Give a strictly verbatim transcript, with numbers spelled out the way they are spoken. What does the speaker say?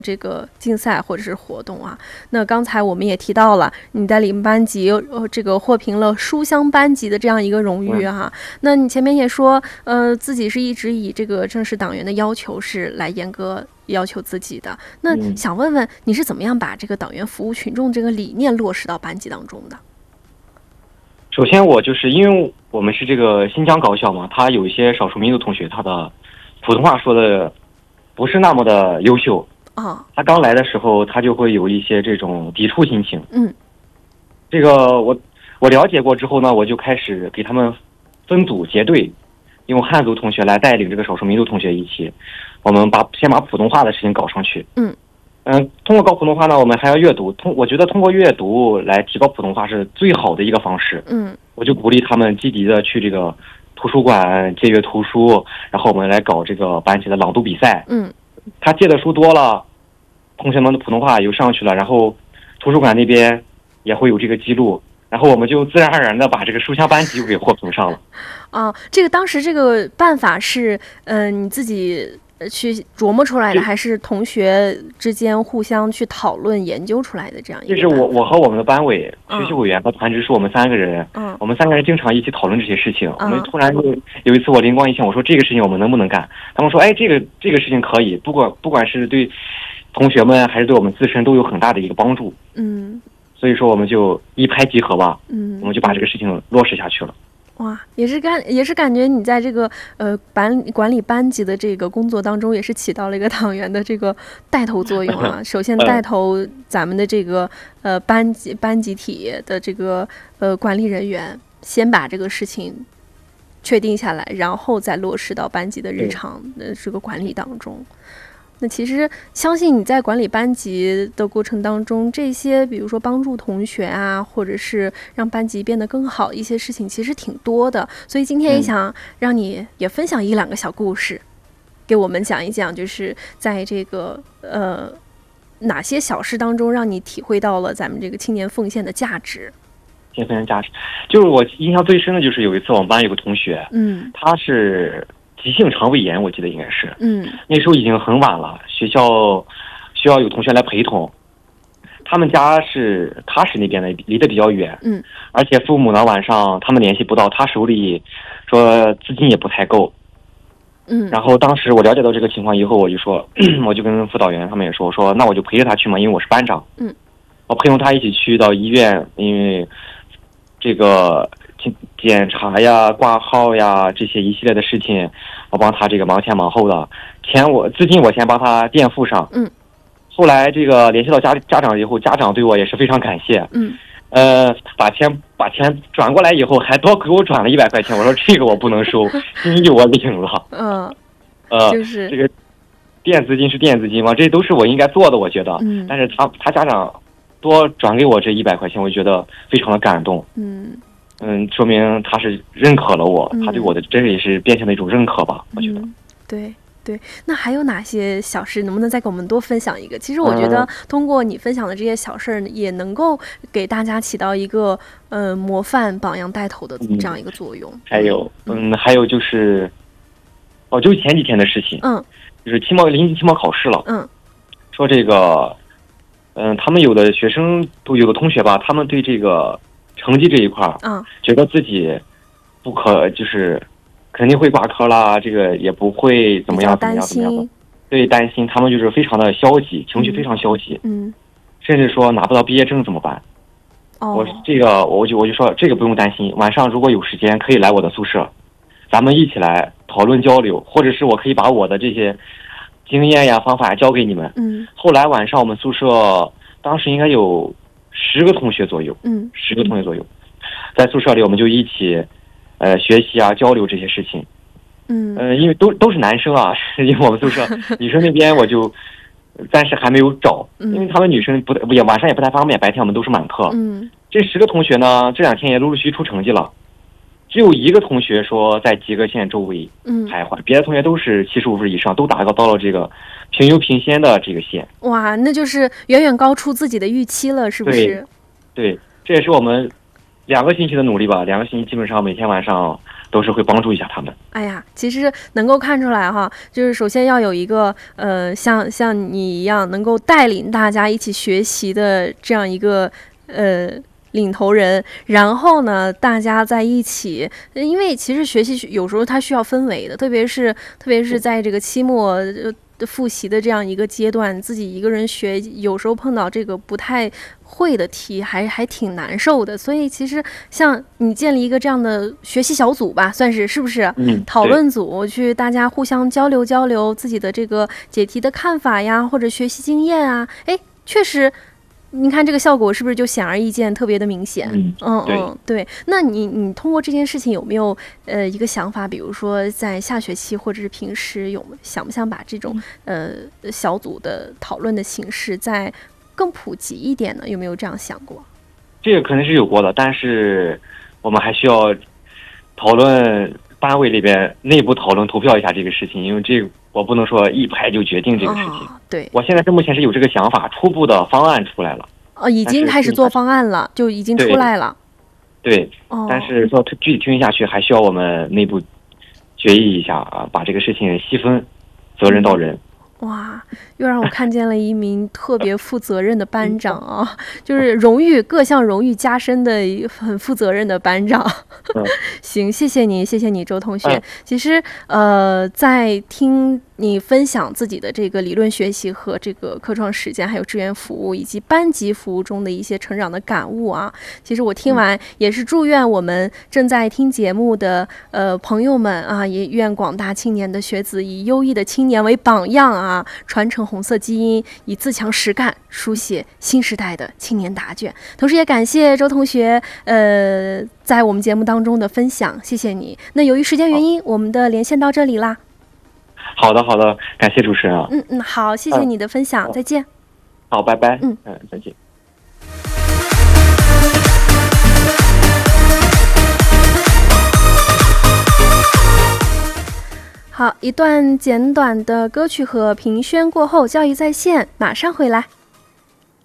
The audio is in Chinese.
这个竞赛或者是活动啊。那刚才我们也提到了你在领班级呃这个获评了书香班级的这样一个荣誉哈、啊。那你前面也说呃自己是一直以这个正式党员的要求是来严格要求自己的。那想问问你是怎么样把这个党员服务群众这个理念落实到班级当中的？ 首先我就是因为我们是这个新疆高校嘛，他有一些少数民族同学他的普通话说的不是那么的优秀。 哦， 他刚来的时候，他就会有一些这种抵触心情。 嗯， 这个我我了解过之后呢，我就开始给他们分组结队，用汉族同学来带领这个少数民族同学一起，我们把先把普通话的事情搞上去。 嗯嗯，通过搞普通话呢，我们还要阅读。通我觉得通过阅读来提高普通话是最好的一个方式。 嗯， 我就鼓励他们积极的去这个图书馆借阅图书，然后我们来搞这个班级的朗读比赛。 嗯。 他借的书多了，同学们的普通话又上去了，然后图书馆那边也会有这个记录，然后我们就自然而然的把这个书香班级给获评上了。 啊，这个当时这个办法是，嗯、呃，你自己去琢磨出来的，还是同学之间互相去讨论研究出来的这样一个？ 就是我我和我们的班委、嗯、学习委员和团支书，我们三个人， 嗯， 我们三个人经常一起讨论这些事情。 嗯、 我们突然就有一次我灵光一现，我说这个事情我们能不能干？他们说，哎，这个这个事情可以，不管不管是对同学们还是对我们自身都有很大的一个帮助。 嗯， 所以说我们就一拍即合吧。 嗯， 我们就把这个事情落实下去了。 哇，也是感也是感觉你在这个呃班管理班级的这个工作当中，也是起到了一个党员的这个带头作用啊。首先带头咱们的这个呃班级班集体的这个呃管理人员，先把这个事情确定下来，然后再落实到班级的日常的这个管理当中。那其实相信你在管理班级的过程当中，这些比如说帮助同学啊，或者是让班级变得更好一些事情，其实挺多的。所以今天也想让你也分享一两个小故事，嗯、给我们讲一讲，就是在这个呃哪些小事当中，让你体会到了咱们这个青年奉献的价值。 青年奉献价值，就是我印象最深的就是有一次我们班有个同学， 嗯， 他是急性肠胃炎，我记得应该是， 嗯， 那时候已经很晚了，学校需要有同学来陪同。他们家是喀什那边的，离得比较远， 嗯， 而且父母呢晚上他们联系不到，他手里说资金也不太够， 嗯， 然后当时我了解到这个情况以后，我就说，我就跟辅导员他们也说，我说那我就陪着他去嘛，因为我是班长， 嗯， 我陪同他一起去到医院，因为这个检查呀、挂号呀这些一系列的事情，我帮他这个忙前忙后的。钱我资金我先帮他垫付上， 嗯。 后来这个联系到家家长以后，家长对我也是非常感谢， 嗯。 呃，把钱把钱转过来以后，还多给我转了一百块钱。我说这个我不能收，心意我领了。 嗯。 呃， 就是这个垫资金是垫资金嘛，这都是我应该做的，我觉得。 嗯。 但是他他家长多转给我这一百块钱，我觉得非常的感动。 嗯。 嗯，说明他是认可了我， 嗯、 他对我的这也是变成了一种认可吧，我觉得。 嗯、对对，那还有哪些小事？能不能再给我们多分享一个？其实我觉得通过你分享的这些小事儿，也能够给大家起到一个呃模范、榜样、带头的这样一个作用。 嗯、还有，嗯，还有就是，哦，就是前几天的事情， 嗯， 就是期末临近期末考试了， 嗯， 说这个，嗯，他们有的学生都有的同学吧，他们对这个成绩这一块儿， 嗯， 觉得自己不可就是肯定会挂科啦，这个也不会怎么样怎么样怎么样的，对，担心他们就是非常的消极，情绪非常消极， 嗯， 甚至说拿不到毕业证怎么办？ 哦， 我这个我就我就说这个不用担心，晚上如果有时间可以来我的宿舍，咱们一起来讨论交流，或者是我可以把我的这些经验呀方法呀教给你们。 嗯， 后来晚上我们宿舍当时应该有十个同学左右， 嗯， 十个同学左右，在宿舍里我们就一起呃学习啊交流这些事情。 嗯， 呃，因为都都是男生啊，因为我们宿舍女生那边我就暂时还没有找，因为他们女生不也晚上也不太方便，白天我们都是满课。 嗯， 这十个同学呢，这两天也陆陆续续出成绩了，只有一个同学说在及格线周围徘徊，嗯、别的同学都是七十五分以上，都达到到了这个评优评先的这个线。 哇，那就是远远高出自己的预期了，是不是？ 对，对，这也是我们两个星期的努力吧。两个星期基本上每天晚上都是会帮助一下他们。 哎呀，其实能够看出来哈，就是首先要有一个呃，像像你一样能够带领大家一起学习的这样一个呃领头人，然后呢，大家在一起，因为其实学习有时候它需要氛围的，特别是特别是在这个期末。呃复习的这样一个阶段，自己一个人学，有时候碰到这个不太会的题，还还挺难受的。所以其实像你建立一个这样的学习小组吧，算是是不是？ 嗯， 讨论组去大家互相交流交流自己的这个解题的看法呀，或者学习经验啊，哎，确实。你看这个效果是不是就显而易见，特别的明显？ 嗯嗯嗯，对。那你你通过这件事情有没有呃一个想法？比如说在下学期或者是平时有想不想把这种呃小组的讨论的形式再更普及一点呢？有没有这样想过？ 这个肯定是有过的，但是我们还需要讨论班委里边内部讨论投票一下这个事情，因为这个我不能说一拍就决定这个事情。哦、 对， 我现在是目前是有这个想法，初步的方案出来了。 哦，已经开始做方案了，就已经出来了。 对，对哦、但是说具体推行下去，还需要我们内部决议一下啊，把这个事情细分，责任到人。 哇，又让我看见了一名特别负责任的班长啊，就是荣誉各项荣誉加深的很负责任的班长。行，谢谢你，谢谢你，周同学。其实呃，在听你分享自己的这个理论学习和这个科创实践，还有志愿服务以及班级服务中的一些成长的感悟啊，其实我听完也是祝愿我们正在听节目的呃朋友们啊，也愿广大青年的学子以优异的青年为榜样啊。啊，传承红色基因，以自强实干书写新时代的青年答卷。同时也感谢周同学，呃，在我们节目当中的分享，谢谢你。那由于时间原因，我们的连线到这里啦。 好的，好的，感谢主持人啊。 嗯嗯，好，谢谢你的分享，嗯、再见。 好，拜拜。 嗯嗯，再见。 好，一段简短的歌曲和评宣过后，教育在线马上回来。